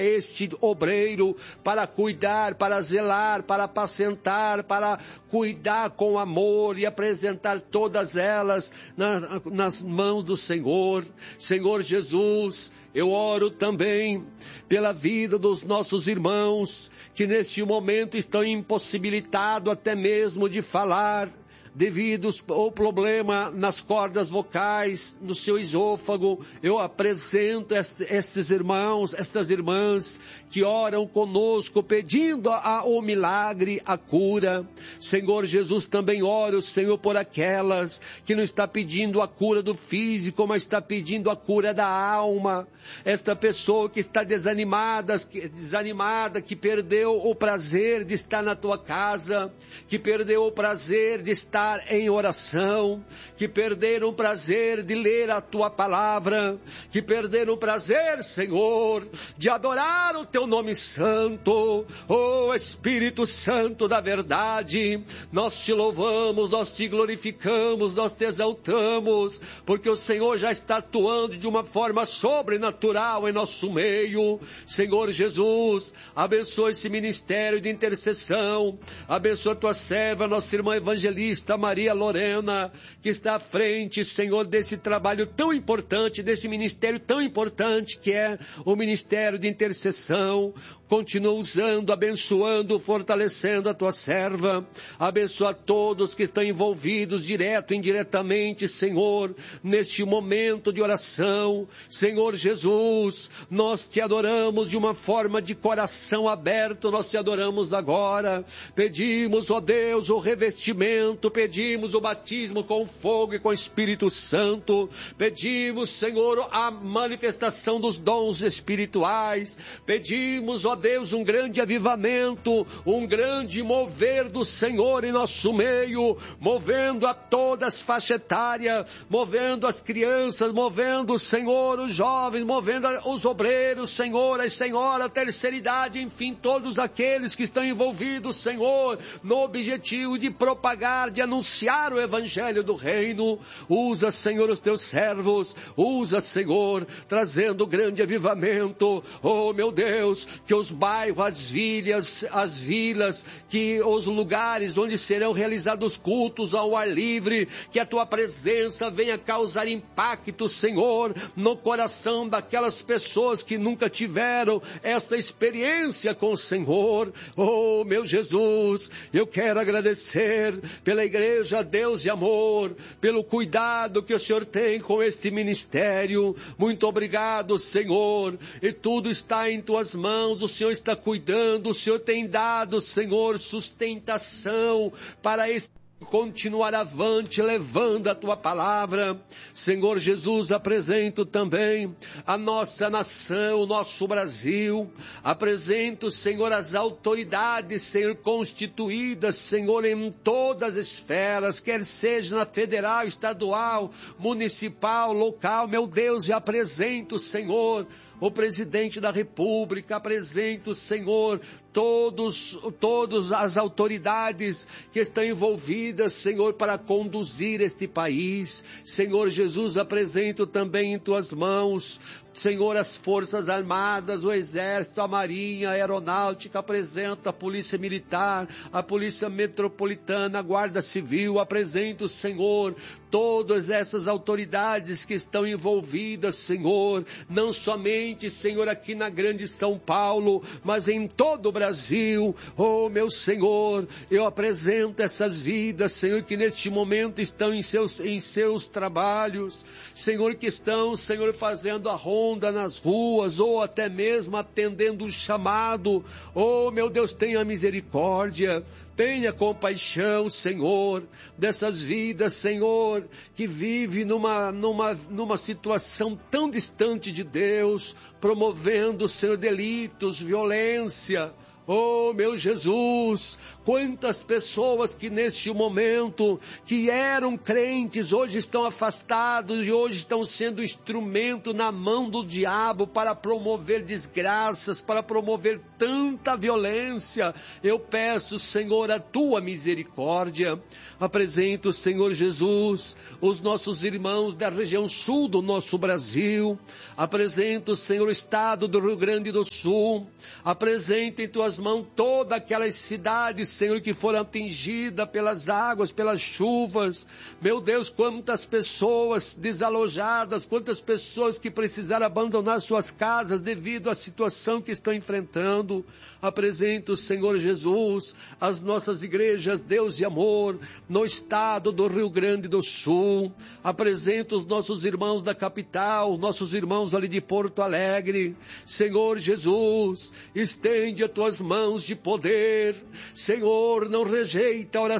este obreiro para cuidar, para zelar, para apacentar, para cuidar com amor e apresentar todas elas nas mãos do Senhor. Senhor Jesus, eu oro também pela vida dos nossos irmãos que neste momento estão impossibilitados até mesmo de falar, devido ao problema nas cordas vocais, no seu esôfago. Eu apresento estes irmãos, estas irmãs que oram conosco pedindo o milagre, a cura. Senhor Jesus, também oro, Senhor, por aquelas que não está pedindo a cura do físico, mas está pedindo a cura da alma. Esta pessoa que está desanimada, que perdeu o prazer de estar na tua casa, que perdeu o prazer de estar em oração, que perderam o prazer de ler a tua palavra, que perderam o prazer, Senhor, de adorar o teu nome santo. Oh Espírito Santo da verdade, nós te louvamos, nós te glorificamos, nós te exaltamos, porque o Senhor já está atuando de uma forma sobrenatural em nosso meio. Senhor Jesus, abençoa esse ministério de intercessão, abençoa a tua serva, nossa irmã evangelista Maria Lorena, que está à frente, Senhor, desse trabalho tão importante, desse ministério tão importante que é o ministério de intercessão. Continua usando, abençoando, fortalecendo a tua serva. Abençoa todos que estão envolvidos, direto e indiretamente, Senhor, neste momento de oração. Senhor Jesus, nós te adoramos de uma forma de coração aberto, nós te adoramos agora. Pedimos, ó Deus, o revestimento, pedimos o batismo com fogo e com o Espírito Santo. Pedimos, Senhor, a manifestação dos dons espirituais. Pedimos, ó Deus, um grande avivamento, um grande mover do Senhor em nosso meio, movendo a todas as faixas etárias, movendo as crianças, movendo, Senhor, os jovens, movendo os obreiros, Senhor, as senhoras, a terceira idade, enfim, todos aqueles que estão envolvidos, Senhor, no objetivo de propagar, de anunciar o Evangelho do Reino. Usa, Senhor, os teus servos, usa, Senhor, trazendo grande avivamento. Oh, meu Deus, que os bairros, as vilas, que os lugares onde serão realizados cultos ao ar livre, que a tua presença venha causar impacto, Senhor, no coração daquelas pessoas que nunca tiveram essa experiência com o Senhor. Oh, meu Jesus, eu quero agradecer pela igreja Deus e Amor, pelo cuidado que o Senhor tem com este ministério. Muito obrigado, Senhor, e tudo está em tuas mãos. O Senhor está cuidando, o Senhor tem dado, Senhor, sustentação para continuar avante, levando a tua palavra. Senhor Jesus, apresento também a nossa nação, o nosso Brasil. Apresento, Senhor, as autoridades, Senhor, constituídas, Senhor, em todas as esferas, quer seja na federal, estadual, municipal, local. Meu Deus, e apresento, Senhor, o presidente da República, apresento, Senhor, todas as autoridades que estão envolvidas, Senhor, para conduzir este país. Senhor Jesus, apresento também em tuas mãos, Senhor, as Forças Armadas, o Exército, a Marinha, a Aeronáutica. Apresento a Polícia Militar, a Polícia Metropolitana, a Guarda Civil. Apresento, Senhor, todas essas autoridades que estão envolvidas, Senhor, não somente, Senhor, aqui na grande São Paulo, mas em todo o Brasil. Oh, meu Senhor, eu apresento essas vidas, Senhor, que neste momento estão em seus trabalhos, Senhor, que estão, Senhor, fazendo a ronda nas ruas, ou até mesmo atendendo o chamado. Oh, meu Deus, tenha misericórdia, tenha compaixão, Senhor, dessas vidas, Senhor, que vive numa situação tão distante de Deus, promovendo, Senhor, delitos, violência. Oh, meu Jesus, quantas pessoas que neste momento, que eram crentes, hoje estão afastados e hoje estão sendo instrumento na mão do diabo para promover desgraças, para promover tanta violência. Eu peço, Senhor, a tua misericórdia. Apresento, Senhor Jesus, os nossos irmãos da região sul do nosso Brasil. Apresento, Senhor, o estado do Rio Grande do Sul. Apresento em tuas mãos todas aquelas cidades, Senhor, que foram atingidas pelas águas, pelas chuvas. Meu Deus, quantas pessoas desalojadas, quantas pessoas que precisaram abandonar suas casas devido à situação que estão enfrentando. Apresento, Senhor Jesus, as nossas igrejas, Deus e amor, no estado do Rio Grande do Sul. Apresento os nossos irmãos da capital, nossos irmãos ali de Porto Alegre. Senhor Jesus, estende as tuas mãos de poder. Senhor, não rejeita a oração